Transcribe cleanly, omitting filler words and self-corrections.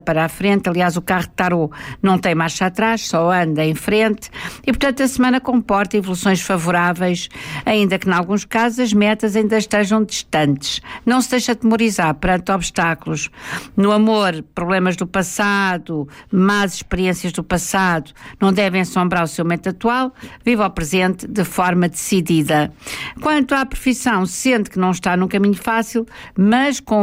para a frente. Aliás, o carro de tarô não tem marcha atrás, só anda em frente e, portanto, a semana comporta evoluções favoráveis, ainda que, em alguns casos, as metas ainda estejam distantes. Não se deixa atemorizar perante obstáculos. No amor, problemas do passado, más experiências do passado, não devem assombrar o seu momento atual. Viva o presente de forma decidida. Quanto à profissão, sente que não está num caminho fácil, mas com